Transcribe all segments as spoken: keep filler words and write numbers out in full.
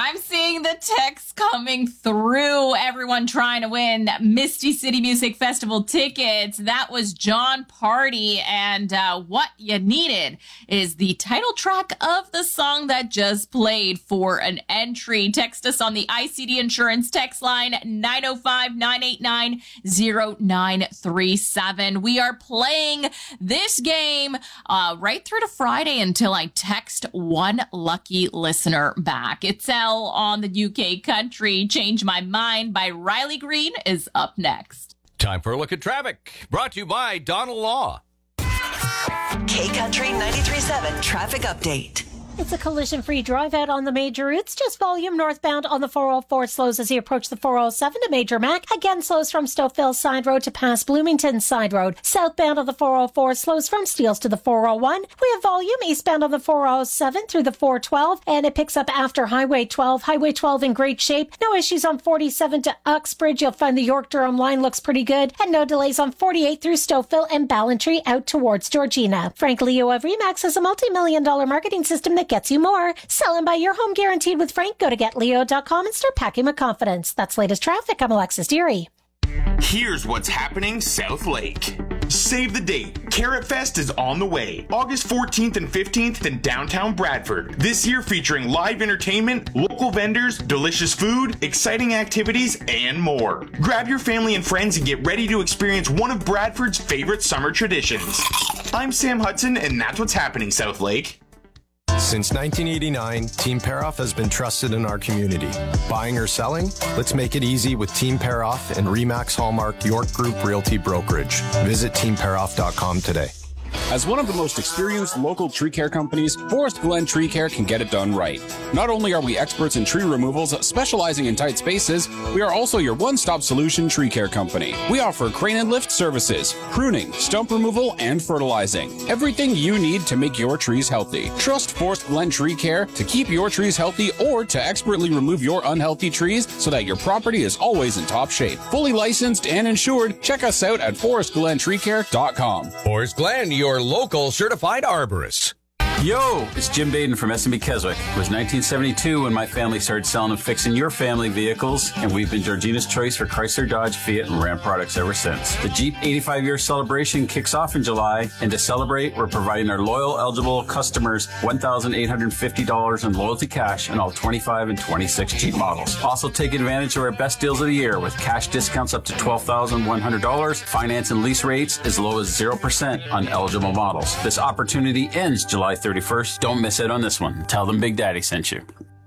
I'm seeing the text coming through. Everyone trying to win Misty City Music Festival tickets. That was John Party. And uh, what you needed is the title track of the song that just played for an entry. Text us on the I C D Insurance text line nine oh five, nine eight nine, oh nine three seven. We are playing this game uh, right through to Friday until I text one lucky listener back. It's on the U K Country. Change My Mind by Riley Green is up next. Time for a look at traffic. Brought to you by Donald Law. K Country ninety-three point seven traffic update. It's a collision-free drive out on the major routes. Just volume northbound on the four oh four slows as you approach the four oh seven to Major Mac. Again, slows from Stouffville Side Road to past Bloomington Side Road. Southbound on the four oh four slows from Steeles to the four oh one. We have volume eastbound on the four oh seven through the four twelve, and it picks up after Highway twelve. Highway twelve in great shape. No issues on forty-seven to Uxbridge. You'll find the York-Durham line looks pretty good, and no delays on forty-eight through Stouffville and Ballantree out towards Georgina. Frank Leo of Remax has a multi-million dollar marketing system that gets you more. Sell and buy your home guaranteed with Frank. Go to get leo dot com and start packing with confidence. That's latest traffic. I'm Alexis Deary. Here's what's happening South Lake. Save the date. Carrot Fest is on the way. August fourteenth and fifteenth in downtown Bradford. This year featuring live entertainment, local vendors, delicious food, exciting activities, and more. Grab your family and friends and get ready to experience one of Bradford's favorite summer traditions. I'm Sam Hudson, and that's what's happening South Lake. Since nineteen eighty-nine, Team Paroff has been trusted in our community. Buying or selling? Let's make it easy with Team Paroff and Remax Hallmark York Group Realty Brokerage. Visit team paroff dot com today. As one of the most experienced local tree care companies, Forest Glen Tree Care can get it done right. Not only are we experts in tree removals, specializing in tight spaces, we are also your one-stop solution tree care company. We offer crane and lift services, pruning, stump removal, and fertilizing. Everything you need to make your trees healthy. Trust Forest Glen Tree Care to keep your trees healthy or to expertly remove your unhealthy trees so that your property is always in top shape. Fully licensed and insured, check us out at forest glen tree care dot com. Forest Glen, your local certified arborist. Yo, it's Jim Baden from S and B Keswick. It was nineteen seventy-two when my family started selling and fixing your family vehicles, and we've been Georgina's choice for Chrysler, Dodge, Fiat, and Ram products ever since. The Jeep eighty-five year celebration kicks off in July, and to celebrate, we're providing our loyal, eligible customers one thousand eight hundred fifty dollars in loyalty cash on all twenty-five and twenty-six Jeep models. Also, take advantage of our best deals of the year with cash discounts up to twelve thousand one hundred dollars, finance and lease rates as low as zero percent on eligible models. This opportunity ends July thirty-first. Don't miss out on this one. Tell them Big Daddy sent you.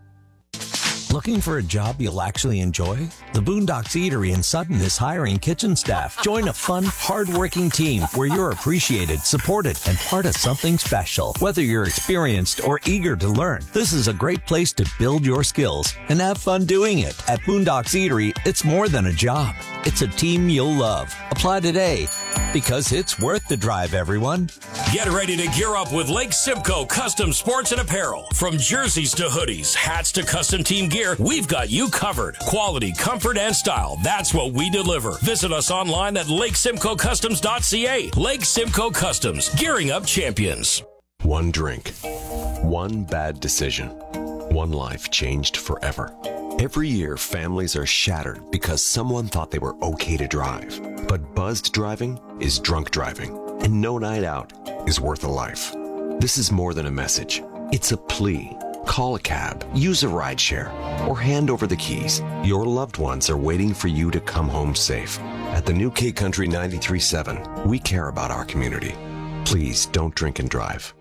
Looking for a job you'll actually enjoy? The Boondocks Eatery in Sutton is hiring kitchen staff. Join a fun, hard-working team where you're appreciated, supported, and part of something special. Whether you're experienced or eager to learn, this is a great place to build your skills and have fun doing it. At Boondocks Eatery, it's more than a job. It's a team you'll love. Apply today, because it's worth the drive, everyone. Get ready to gear up with Lake Simcoe Custom Sports and Apparel. From jerseys to hoodies, hats to custom team gear, we've got you covered. Quality, comfort, and style. That's what we deliver. Visit us online at lake simcoe customs dot c a. Lake Simcoe Customs, gearing up champions. One drink, one bad decision, one life changed forever. Every year, families are shattered because someone thought they were okay to drive. But buzzed driving is drunk driving, and no night out is worth a life. This is more than a message. It's a plea. Call a cab, use a rideshare, or hand over the keys. Your loved ones are waiting for you to come home safe. At the new K Country ninety-three point seven, we care about our community. Please don't drink and drive.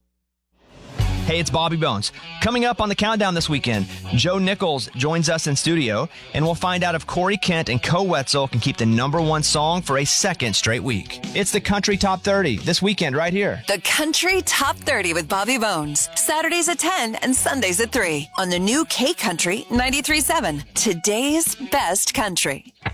Hey, it's Bobby Bones. Coming up on the countdown this weekend, Joe Nichols joins us in studio, and we'll find out if Corey Kent and Co Wetzel can keep the number one song for a second straight week. It's the Country Top thirty this weekend right here. The Country Top thirty with Bobby Bones. Saturdays at ten and Sundays at three on the new K Country ninety-three point seven. Today's best country.